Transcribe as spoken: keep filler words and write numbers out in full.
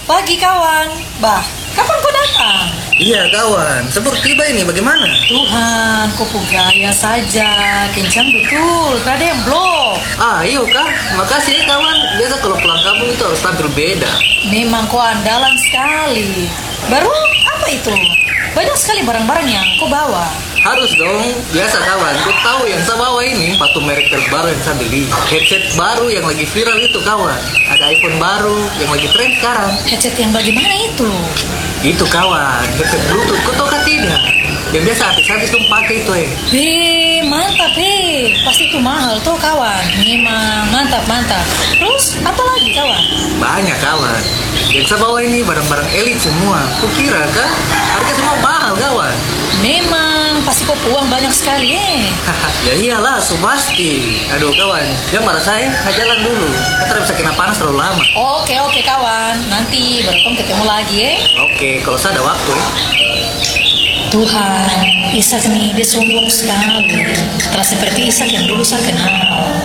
Pagi kawan. Bah, kapan kau datang? Iya kawan, sebelum tiba ini bagaimana? Tuhan, kau gaya saja. Kencang betul, tak ada yang blok. Ah iya kak, makasih ya kawan. Biasa kalau pulang kampung itu harus tampil beda. Memang kau andalan sekali. Baru apa itu? Banyak sekali barang-barang yang kau bawa. Harus dong, biasa kawan. Kau tahu yang saya bawa ini sepatu merek terbaru yang saya beli. Headset baru yang lagi viral itu kawan. Ada iPhone baru yang lagi tren sekarang. Headset yang bagaimana itu? Itu kawan, headset Bluetooth. Kau tahu kan tidak? Yang biasa artis-artis tuh pakai itu eh. Hei, mantap hei. Pasti itu mahal tuh kawan. Memang mantap mantap. Terus apa lagi kawan? Banyak kawan. Yang saya bawa ini barang-barang elit semua. Kukira kan harga semua mahal kawan. Memang pasti kau uang banyak sekali eh. Ya iyalah, so pasti. Aduh kawan, jangan marah saya, saya jalan dulu. Kita bisa kena panas terlalu lama. Oke oke kawan. Nanti baru kamu ketemu lagi eh. Oke, kalau saya ada waktu ya. Tuhan, Ishak nih dia sombong sekali. Telah seperti Ishak yang dulu saya kenal.